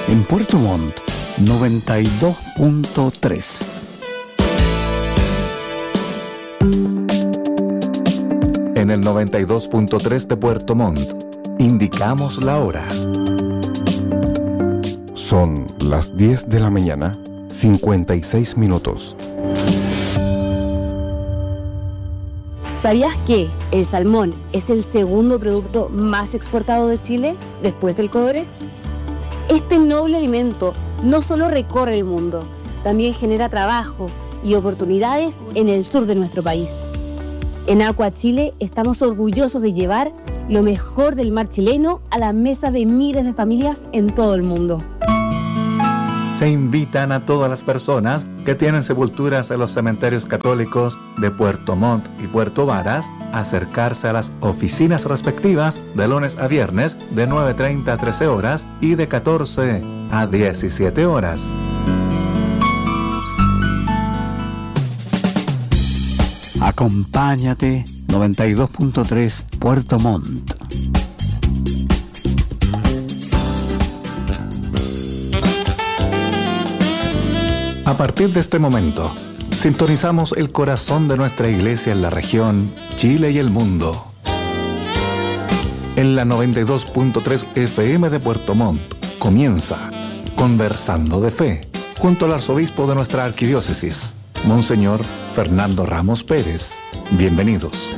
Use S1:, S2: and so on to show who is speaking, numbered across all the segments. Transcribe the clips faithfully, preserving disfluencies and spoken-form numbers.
S1: En Puerto Montt, noventa y dos punto tres.
S2: En el noventa y dos punto tres de Puerto Montt, indicamos la hora.
S3: Son las diez de la mañana, cincuenta y seis minutos.
S4: ¿Sabías que el salmón es el segundo producto más exportado de Chile después del cobre? Este noble alimento no solo recorre el mundo, también genera trabajo y oportunidades en el sur de nuestro país. En Aqua Chile estamos orgullosos de llevar lo mejor del mar chileno a la mesa de miles de familias en todo el mundo.
S2: Se invitan a todas las personas que tienen sepulturas en los cementerios católicos de Puerto Montt y Puerto Varas a acercarse a las oficinas respectivas de lunes a viernes de nueve treinta a trece horas y de catorce a diecisiete horas.
S1: Acompáñate, noventa y dos punto tres Puerto Montt.
S2: A partir de este momento, sintonizamos el corazón de nuestra iglesia en la región, Chile y el mundo. En la noventa y dos punto tres F M de Puerto Montt comienza Conversando de Fe, junto al arzobispo de nuestra arquidiócesis, Monseñor Fernando Ramos Pérez. Bienvenidos.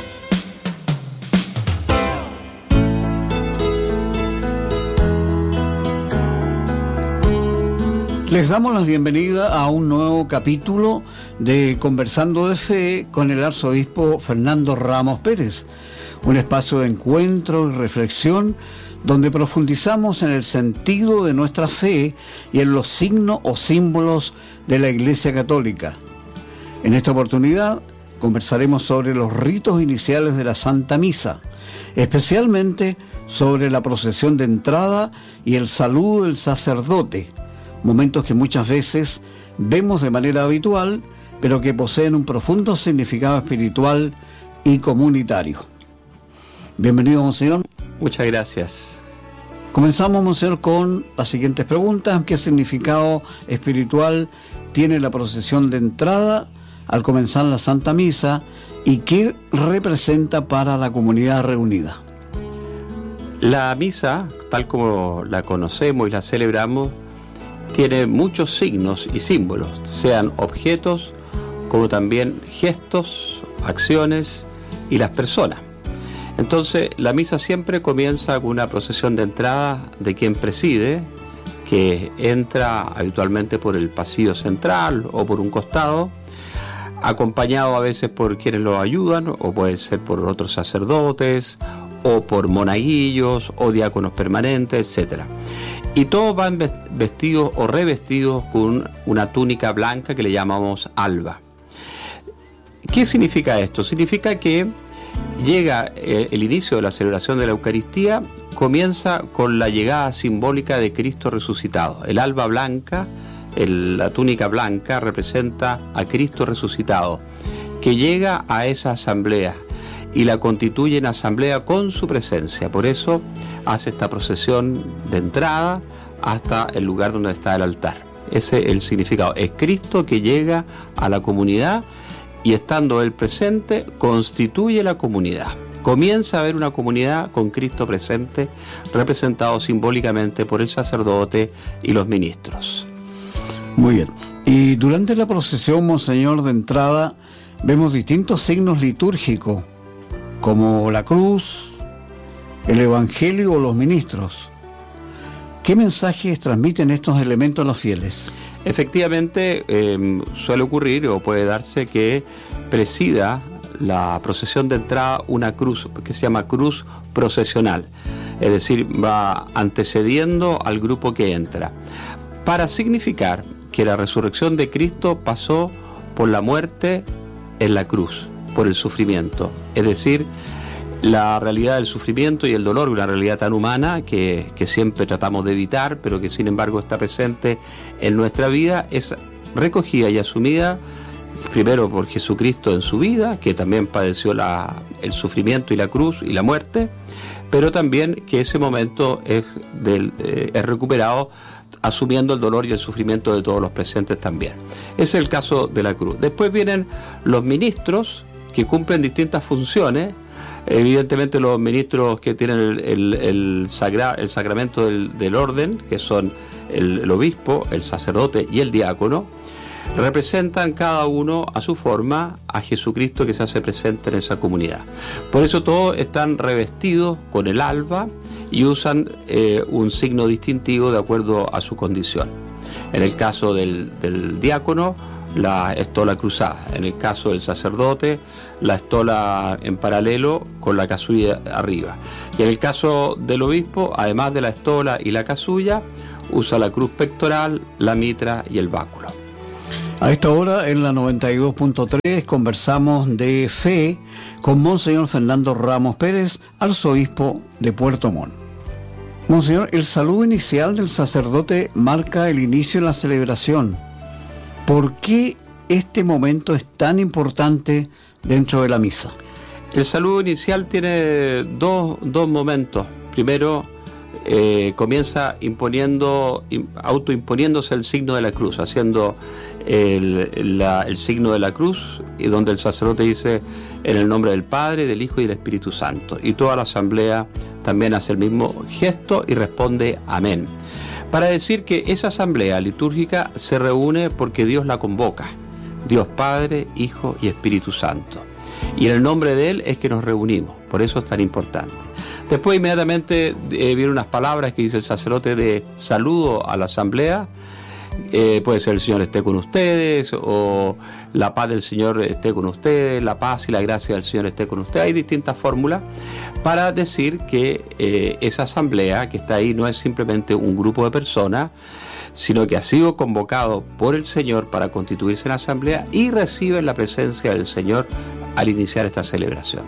S1: Les damos la bienvenida a un nuevo capítulo de Conversando de Fe con el arzobispo Fernando Ramos Pérez, un espacio de encuentro y reflexión donde profundizamos en el sentido de nuestra fe y en los signos o símbolos de la Iglesia Católica. En esta oportunidad conversaremos sobre los ritos iniciales de la Santa Misa, especialmente sobre la procesión de entrada y el saludo del sacerdote, momentos que muchas veces vemos de manera habitual, pero que poseen un profundo significado espiritual y comunitario. Bienvenido, Monseñor.
S5: Muchas gracias.
S1: Comenzamos, Monseñor, con las siguientes preguntas. ¿Qué significado espiritual tiene la procesión de entrada al comenzar la Santa Misa y qué representa para la comunidad reunida?
S5: La misa, tal como la conocemos y la celebramos, tiene muchos signos y símbolos, sean objetos como también gestos, acciones y las personas. Entonces, la misa siempre comienza con una procesión de entrada de quien preside, que entra habitualmente por el pasillo central o por un costado, acompañado a veces por quienes lo ayudan, o puede ser por otros sacerdotes, o por monaguillos, o diáconos permanentes, etcétera. Y todos van vestidos o revestidos con una túnica blanca que le llamamos alba. ¿Qué significa esto? Significa que llega eh, el inicio de la celebración de la Eucaristía, comienza con la llegada simbólica de Cristo resucitado. El alba blanca, el, la túnica blanca, representa a Cristo resucitado, que llega a esa asamblea y la constituye en asamblea con su presencia. Por eso hace esta procesión de entrada hasta el lugar donde está el altar. Ese es el significado. Es Cristo que llega a la comunidad y, estando Él presente, constituye la comunidad. Comienza a haber una comunidad con Cristo presente, representado simbólicamente por el sacerdote y los ministros.
S1: Muy bien. Y durante la procesión, Monseñor, de entrada, vemos distintos signos litúrgicos, como la cruz, el Evangelio o los ministros. ¿Qué mensajes transmiten estos elementos a los fieles?
S5: Efectivamente, eh, suele ocurrir o puede darse que presida la procesión de entrada una cruz que se llama cruz procesional, es decir, va antecediendo al grupo que entra, para significar que la resurrección de Cristo pasó por la muerte en la cruz, por el sufrimiento, es decir, la realidad del sufrimiento y el dolor, una realidad tan humana que, que siempre tratamos de evitar, pero que sin embargo está presente en nuestra vida, es recogida y asumida primero por Jesucristo en su vida, que también padeció la, el sufrimiento y la cruz y la muerte, pero también que ese momento es, del, eh, es recuperado asumiendo el dolor y el sufrimiento de todos los presentes también. Ese es el caso de la cruz. Después vienen los ministros que cumplen distintas funciones. Evidentemente los ministros que tienen el, el, el, sagra, el sacramento del, del orden, que son el, el obispo, el sacerdote y el diácono, representan cada uno a su forma a Jesucristo que se hace presente en esa comunidad. Por eso todos están revestidos con el alba y usan eh, un signo distintivo de acuerdo a su condición. En el caso del, del diácono, la estola cruzada. En el caso del sacerdote, la estola en paralelo con la casulla arriba. Y en el caso del obispo, además de la estola y la casulla, usa la cruz pectoral, la mitra y el báculo.
S1: A esta hora, en la noventa y dos punto tres, conversamos de fe con Monseñor Fernando Ramos Pérez, arzobispo de Puerto Montt. Monseñor, el saludo inicial del sacerdote marca el inicio de la celebración. ¿Por qué este momento es tan importante dentro de la misa?
S5: El saludo inicial tiene dos, dos momentos. Primero, eh, comienza imponiendo, autoimponiéndose el signo de la cruz, haciendo el, la, el signo de la cruz, y donde el sacerdote dice en el nombre del Padre, del Hijo y del Espíritu Santo. Y toda la asamblea también hace el mismo gesto y responde amén. Para decir que esa asamblea litúrgica se reúne porque Dios la convoca. Dios Padre, Hijo y Espíritu Santo. Y en el nombre de Él es que nos reunimos. Por eso es tan importante. Después inmediatamente eh, vienen unas palabras que dice el sacerdote de saludo a la asamblea. Eh, puede ser el Señor esté con ustedes, o la paz del Señor esté con ustedes, la paz y la gracia del Señor esté con ustedes. Hay distintas fórmulas para decir que eh, esa asamblea que está ahí no es simplemente un grupo de personas, sino que ha sido convocado por el Señor para constituirse en asamblea y recibe la presencia del Señor al iniciar esta celebración.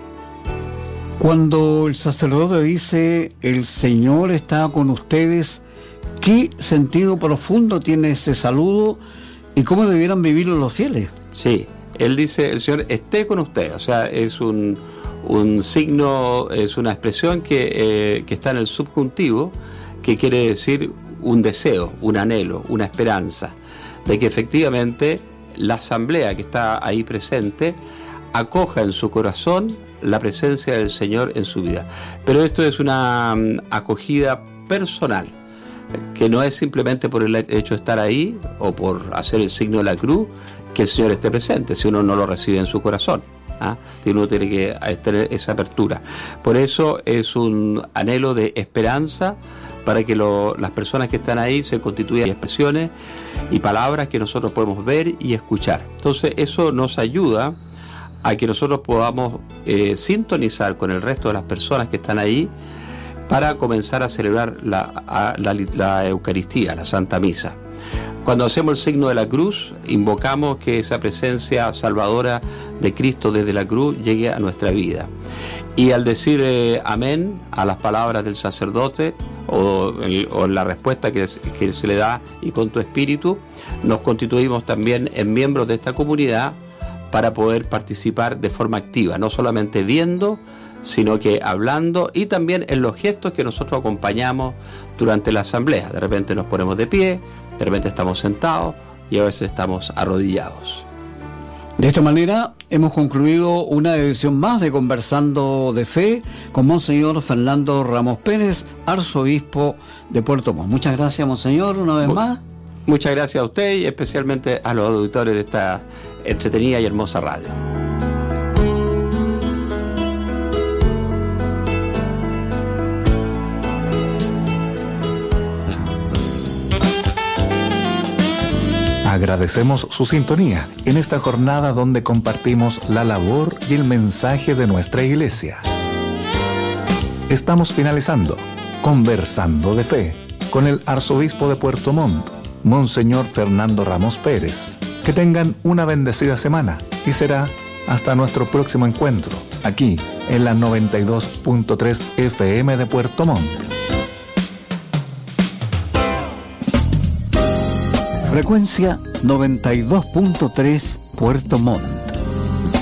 S1: Cuando el sacerdote dice el Señor está con ustedes, ¿qué sentido profundo tiene ese saludo y cómo debieran vivirlo los fieles?
S5: Sí, él dice el Señor esté con ustedes, o sea, es un, un signo, es una expresión que, eh, que está en el subjuntivo, que quiere decir un deseo, un anhelo, una esperanza, de que efectivamente la asamblea que está ahí presente acoja en su corazón la presencia del Señor en su vida. Pero esto es una um, acogida personal, que no es simplemente por el hecho de estar ahí o por hacer el signo de la cruz que el Señor esté presente, si uno no lo recibe en su corazón. ¿ah? Y uno tiene que tener esa apertura. Por eso es un anhelo de esperanza para que lo, las personas que están ahí se constituyan en expresiones y palabras que nosotros podemos ver y escuchar. Entonces eso nos ayuda a que nosotros podamos eh, sintonizar con el resto de las personas que están ahí para comenzar a celebrar la, a, la, la Eucaristía, la Santa Misa. Cuando hacemos el signo de la cruz, invocamos que esa presencia salvadora de Cristo desde la cruz llegue a nuestra vida. Y al decir eh, amén a las palabras del sacerdote o, el, o la respuesta que, que se le da y con tu espíritu, nos constituimos también en miembros de esta comunidad para poder participar de forma activa, no solamente viendo, sino que hablando y también en los gestos que nosotros acompañamos durante la asamblea. De repente nos ponemos de pie, de repente estamos sentados y a veces estamos arrodillados.
S1: De esta manera hemos concluido una edición más de Conversando de Fe con Monseñor Fernando Ramos Pérez, arzobispo de Puerto Montt. Muchas gracias, Monseñor, una vez más.
S5: Muchas gracias a usted y especialmente a los auditores de esta entretenida y hermosa radio.
S2: Agradecemos su sintonía en esta jornada donde compartimos la labor y el mensaje de nuestra iglesia. Estamos finalizando Conversando de Fe con el arzobispo de Puerto Montt, Monseñor Fernando Ramos Pérez. Que tengan una bendecida semana y será hasta nuestro próximo encuentro aquí en la noventa y dos punto tres F M de Puerto Montt.
S1: Frecuencia noventa y dos punto tres Puerto Montt.